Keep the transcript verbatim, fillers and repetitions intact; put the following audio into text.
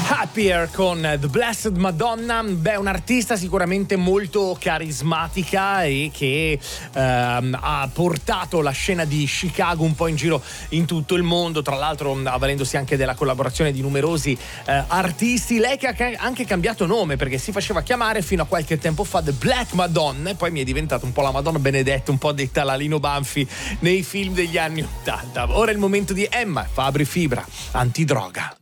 Happier con The Blessed Madonna. Beh, un'artista sicuramente molto carismatica e che ehm, ha portato la scena di Chicago un po' in giro in tutto il mondo, tra l'altro avvalendosi anche della collaborazione di numerosi eh, artisti. Lei che ha anche cambiato nome, perché si faceva chiamare fino a qualche tempo fa The Black Madonna e poi mi è diventata un po' la Madonna Benedetta, un po' detta la Lino Banfi nei film degli anni ottanta. Ora è il momento di Emma Fabri Fibra, Antidroga.